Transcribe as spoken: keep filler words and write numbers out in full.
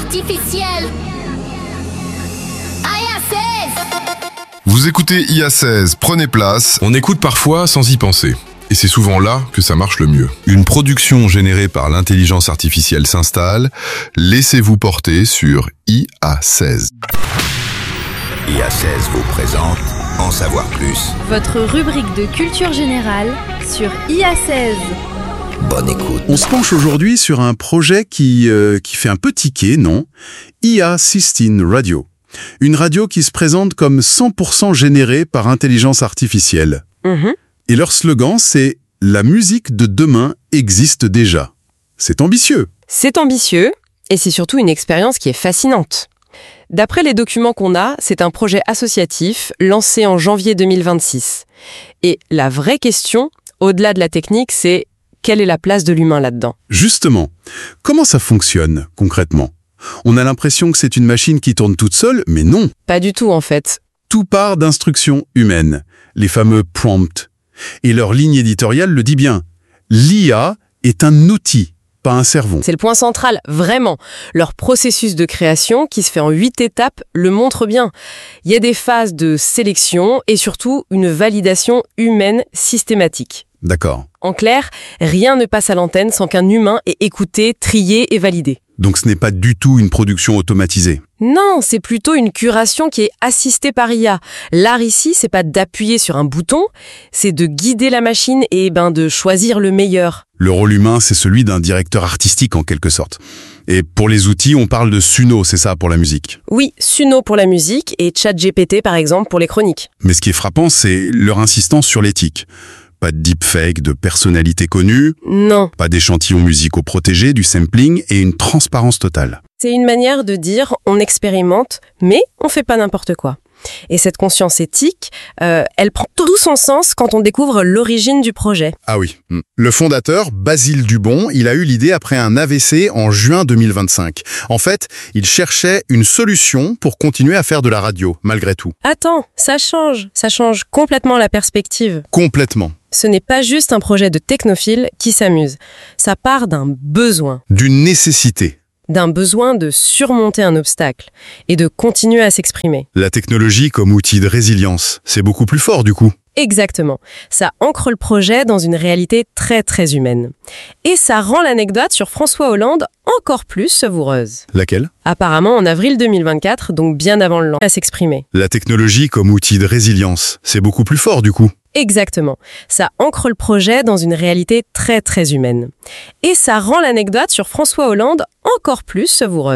artificielle. I A seize. Vous écoutez I A seize, prenez place. On écoute parfois sans y penser. Et c'est souvent là que ça marche le mieux. Une production générée par l'intelligence artificielle s'installe. Laissez-vous porter sur I A seize. I A seize vous présente En savoir plus. Votre rubrique de culture générale sur I A seize. Bonne écoute. On se penche aujourd'hui sur un projet qui, euh, qui fait un peu tiquer, non ? I A seize Radio. Une radio qui se présente comme cent pour cent générée par intelligence artificielle. Mmh. Et leur slogan, c'est « La musique de demain existe déjà ». C'est ambitieux. C'est ambitieux, et c'est surtout une expérience qui est fascinante. D'après les documents qu'on a, c'est un projet associatif lancé en janvier deux mille vingt-six. Et la vraie question, au-delà de la technique, c'est quelle est la place de l'humain là-dedans ? Justement, comment ça fonctionne concrètement ? On a l'impression que c'est une machine qui tourne toute seule, mais non. Pas du tout en fait. Tout part d'instructions humaines, les fameux prompts. Et leur ligne éditoriale le dit bien. L'I A est un outil, pas un cerveau. C'est le point central, vraiment. Leur processus de création, qui se fait en huit étapes, le montre bien. Il y a des phases de sélection et surtout une validation humaine systématique. D'accord. En clair, rien ne passe à l'antenne sans qu'un humain ait écouté, trié et validé. Donc ce n'est pas du tout une production automatisée. Non, c'est plutôt une curation qui est assistée par I A. L'art ici, c'est pas d'appuyer sur un bouton, c'est de guider la machine et ben de choisir le meilleur. Le rôle humain, c'est celui d'un directeur artistique en quelque sorte. Et pour les outils, on parle de Suno, c'est ça, pour la musique. Oui, Suno pour la musique et ChatGPT par exemple pour les chroniques. Mais ce qui est frappant, c'est leur insistance sur l'éthique. Pas de deepfake, de personnalité connue. Non. Pas d'échantillons musicaux protégés, du sampling et une transparence totale. C'est une manière de dire on expérimente, mais on fait pas n'importe quoi. Et cette conscience éthique, euh, elle prend tout son sens quand on découvre l'origine du projet. Ah oui. Le fondateur, Basile Dubon, il a eu l'idée après un A V C en juin deux mille vingt-cinq. En fait, il cherchait une solution pour continuer à faire de la radio, malgré tout. Attends, ça change. Ça change complètement la perspective. Complètement. Ce n'est pas juste un projet de technophile qui s'amuse. Ça part d'un besoin. D'une nécessité. D'un besoin de surmonter un obstacle et de continuer à s'exprimer. La technologie comme outil de résilience, c'est beaucoup plus fort du coup. Exactement. Ça ancre le projet dans une réalité très très humaine. Et ça rend l'anecdote sur François Hollande encore plus savoureuse. Laquelle ? Apparemment en avril deux mille vingt-quatre, donc bien avant le lancement, à s'exprimer. La technologie comme outil de résilience, c'est beaucoup plus fort du coup. Exactement. Ça ancre le projet dans une réalité très très humaine. Et ça rend l'anecdote sur François Hollande encore plus savoureuse.